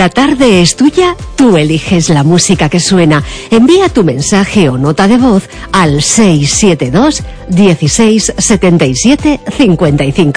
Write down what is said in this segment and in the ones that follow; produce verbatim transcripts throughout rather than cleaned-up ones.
La tarde es tuya, tú eliges la música que suena. Envía tu mensaje o nota de voz al seis siete dos, dieciséis, setenta y siete, cincuenta y cinco.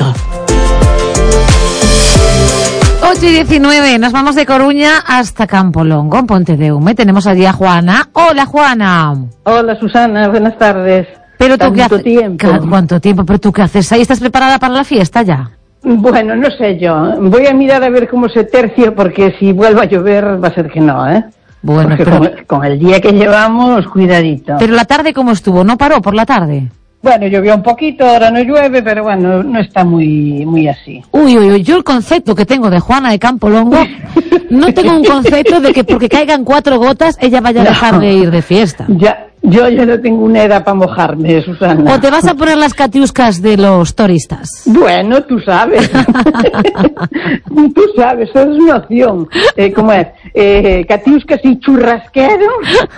ocho y diecinueve, nos vamos de Coruña hasta Campolongo, en Pontedeume. Tenemos allí a Juana. Hola, Juana. Hola, Susana, buenas tardes. Pero tú qué ¿Cuánto haces? tiempo? ¿Cuánto tiempo? ¿Pero tú qué haces ahí? ¿Estás preparada para la fiesta ya? Bueno, no sé yo. Voy a mirar a ver cómo se tercia, porque si vuelve a llover va a ser que no, ¿eh? Bueno, porque pero... con, con el día que llevamos, cuidadito. Pero la tarde, ¿cómo estuvo? ¿No paró por la tarde? Bueno, llovió un poquito, ahora no llueve, pero bueno, no está muy muy así. Uy, uy, uy, yo el concepto que tengo de Juana de Campolongo, no tengo un concepto de que porque caigan cuatro gotas ella vaya a No. dejar de ir de fiesta. Ya, yo ya no tengo una edad para mojarme, Susana. ¿O te vas a poner las catiuscas de los turistas? Bueno, tú sabes. Tú sabes, eso es una opción. Eh, ¿Cómo es? Eh, catiuscas y churrasqueros.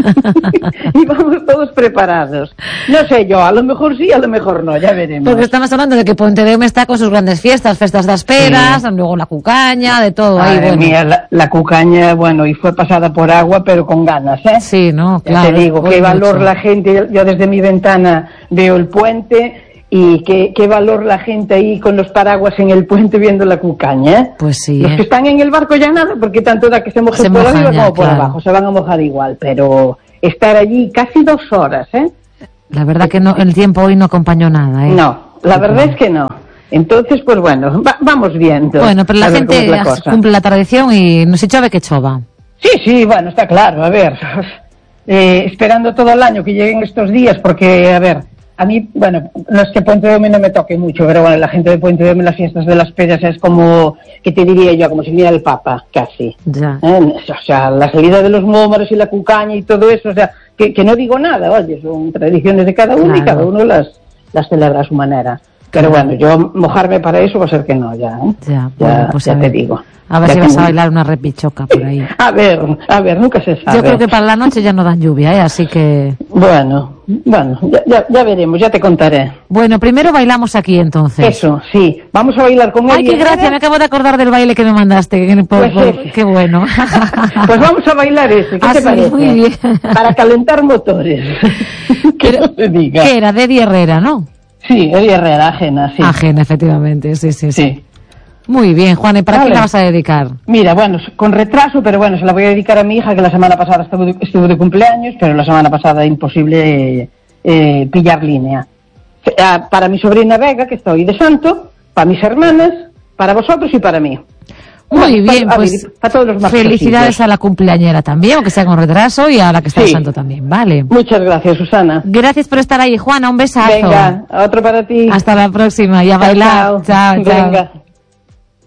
Y vamos todos preparados. No sé yo, a lo mejor sí, a lo mejor no, ya veremos. Porque estamos hablando de que Pontedeume está con sus grandes fiestas, festas de asperas, Sí. luego la cucaña, de todo ahí, Madre bueno. mía, la, la cucaña, bueno, y fue pasada por agua, pero con ganas, ¿eh? Sí, ¿no? Ya Claro. te digo, fue qué valor mucho. la gente, yo desde mi ventana veo el puente y qué, qué valor la gente ahí con los paraguas en el puente viendo la cucaña, ¿eh? Pues sí, Los ¿eh? que están en el barco ya nada, porque tanto da que se mojen Se por mojan arriba ya, como por claro. abajo, se van a mojar igual, pero estar allí casi dos horas, ¿eh? La verdad que no, el tiempo hoy no acompañó nada, ¿eh? No, la verdad es que no. Entonces, pues bueno, va- vamos viendo. Bueno, pero la a ver cómo gente es la cosa. cumple la tradición y no se chove que chova. Sí, sí, bueno, está claro, a ver, eh, esperando todo el año que lleguen estos días, porque, a ver, a mí, bueno, no es que Pontedeume no me toque mucho, pero bueno, la gente de Pontedeume, las fiestas de las Peras es como, ¿qué te diría yo? Como si viniera el Papa, casi. Ya. ¿Eh? O sea, la salida de los mómaros y la cucaña y todo eso, o sea, que, que no digo nada, oye, son tradiciones de cada uno y Claro. cada uno las, las celebra a su manera. Pero Claro. bueno, yo mojarme para eso va a ser que no, ya, ¿eh? Ya, ya, bueno, pues ya a te ver. digo. A ver Ya si vas tengo- a bailar una repichoca por ahí. A ver, a ver, nunca se sabe. Yo creo que para la noche ya no dan lluvia, ¿eh? Así que... Bueno, bueno, ya, ya, ya veremos, ya te contaré. Bueno, primero bailamos aquí entonces. Eso, sí, vamos a bailar con Ay, Eddie qué gracia, Herrera. me acabo de acordar del baile que me mandaste. Que, por- Pues, por- eh, qué bueno. Pues vamos a bailar ese, ¿qué Ah, te sí, parece? muy bien. Para calentar motores. Que Pero- no te diga. ¿Qué era? De Eddie Herrera, ¿no? Sí, Eddie Herrera, ajena, sí. Ajena, efectivamente, sí, sí, sí. Sí. Muy bien, Juan, ¿y para Vale. qué la vas a dedicar? Mira, bueno, con retraso, pero bueno, se la voy a dedicar a mi hija, que la semana pasada estuvo de, estuvo de cumpleaños, pero la semana pasada imposible eh, eh, pillar línea. Eh, Para mi sobrina Vega, que está hoy de santo, para mis hermanas, para vosotros y para mí. Muy Bueno, bien, para- a pues ver, para todos los más felicidades posibles. a la cumpleañera también, aunque sea con retraso, y a la que está Sí. de santo también, vale. Muchas gracias, Susana. Gracias por estar ahí, Juana, un besazo. Venga, otro para ti. Hasta la próxima y a bailar. Chao, Chao, chao. Venga.